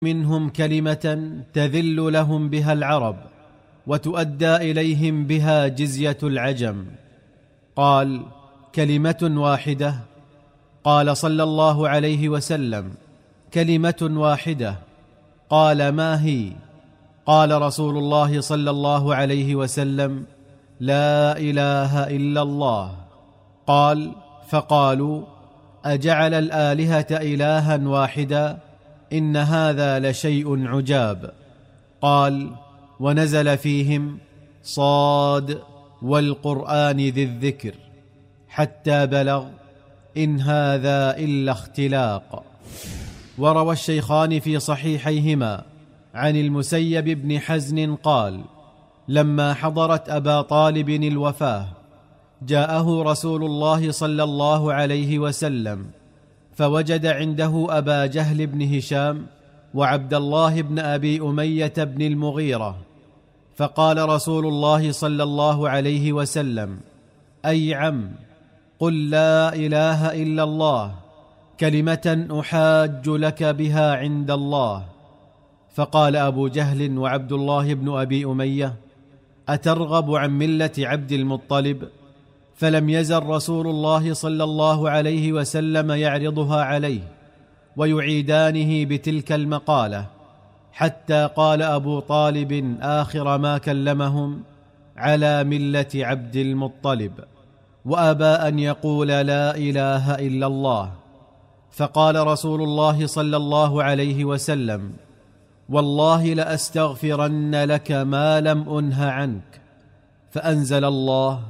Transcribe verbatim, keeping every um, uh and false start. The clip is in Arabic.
منهم كلمة تذل لهم بها العرب وتؤدى إليهم بها جزية العجم. قال: كلمة واحدة. قال صلى الله عليه وسلم: كلمة واحدة. قال: ما هي؟ قال رسول الله صلى الله عليه وسلم: لا إله إلا الله. قال: فقالوا: أجعل الآلهة إلها واحدا؟ إن هذا لشيء عجاب. قال: ونزل فيهم: صاد والقرآن ذي الذكر، حتى بلغ: إن هذا إلا اختلاق. وروى الشيخان في صحيحيهما عن المسيب بن حزن قال: لما حضرت أبا طالب الوفاة جاءه رسول الله صلى الله عليه وسلم، فوجد عنده أبا جهل بن هشام وعبد الله بن أبي أمية بن المغيرة، فقال رسول الله صلى الله عليه وسلم: أي عم، قل لا إله إلا الله، كلمة أحاج لك بها عند الله. فقال أبو جهل وعبد الله بن أبي أمية: أترغب عن ملة عبد المطلب؟ فلم يزل رسول الله صلى الله عليه وسلم يعرضها عليه ويعيدانه بتلك المقالة، حتى قال أبو طالب آخر ما كلمهم: على ملة عبد المطلب، وأبى أن يقول لا إله إلا الله. فقال رسول الله صلى الله عليه وسلم: والله لأستغفرن لك ما لم أنه عنك. فأنزل الله: